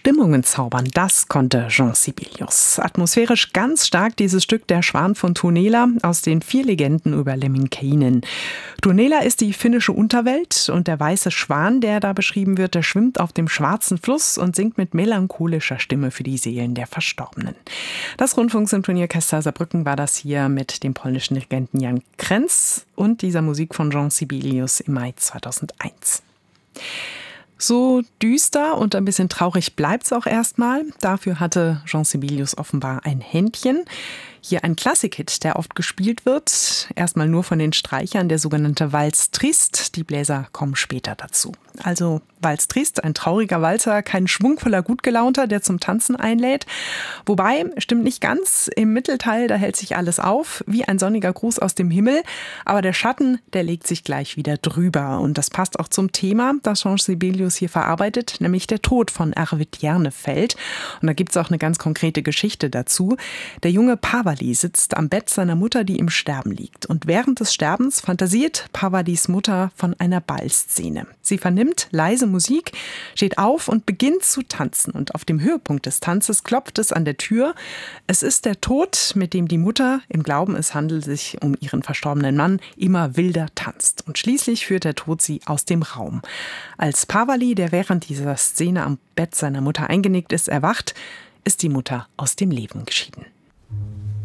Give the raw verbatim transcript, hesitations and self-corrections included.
Stimmungen zaubern, das konnte Jean Sibelius. Atmosphärisch ganz stark dieses Stück Der Schwan von Tuonela aus den vier Legenden über Lemminkäinen. Tuonela ist die finnische Unterwelt und der weiße Schwan, der da beschrieben wird, der schwimmt auf dem schwarzen Fluss und singt mit melancholischer Stimme für die Seelen der Verstorbenen. Das Rundfunksymphonieorchester Saarbrücken war das hier mit dem polnischen Dirigenten Jan Krenz und dieser Musik von Jean Sibelius im Mai zweitausendeins. So düster und ein bisschen traurig bleibt's auch erstmal. Dafür hatte Jean Sibelius offenbar ein Händchen. Hier ein Klassikhit, der oft gespielt wird. Erstmal nur von den Streichern, der sogenannte Walz Trist. Die Bläser kommen später dazu. Also Walz Trist, ein trauriger Walzer, kein schwungvoller Gutgelaunter, der zum Tanzen einlädt. Wobei, stimmt nicht ganz, im Mittelteil, da hält sich alles auf, wie ein sonniger Gruß aus dem Himmel. Aber der Schatten, der legt sich gleich wieder drüber. Und das passt auch zum Thema, das Jean Sibelius hier verarbeitet, nämlich der Tod von Arvid Järnefeld. Und da gibt's auch eine ganz konkrete Geschichte dazu. Der junge Pavali sitzt am Bett seiner Mutter, die im Sterben liegt. Und während des Sterbens fantasiert Pavalis Mutter von einer Ballszene. Sie vernimmt leise Musik, steht auf und beginnt zu tanzen. Und auf dem Höhepunkt des Tanzes klopft es an der Tür. Es ist der Tod, mit dem die Mutter, im Glauben, es handelt sich um ihren verstorbenen Mann, immer wilder tanzt. Und schließlich führt der Tod sie aus dem Raum. Als Pavali, der während dieser Szene am Bett seiner Mutter eingenickt ist, erwacht, ist die Mutter aus dem Leben geschieden.